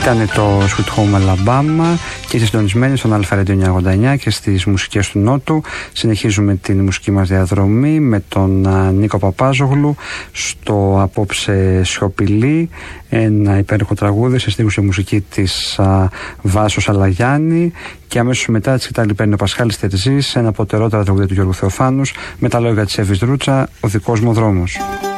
Ήταν το Sweet Home Alabama και είστε συντονισμένοι στον Α Radio 989 και στις μουσικές του Νότου. Συνεχίζουμε την μουσική μας διαδρομή με τον Νίκο Παπάζογλου στο απόψε Σιωπηλή, ένα υπέροχο τραγούδι σε στίχους και μουσική της Βάσος Αλαγιάννη, και αμέσως μετά τη σκητάλη παίρνει ο Πασχάλης Τερζής, ένα από τα τερότερα τραγούδια του Γιώργου Θεοφάνους με τα λόγια της Εύης Δρούτσα, «Ο δικός μου δρόμος».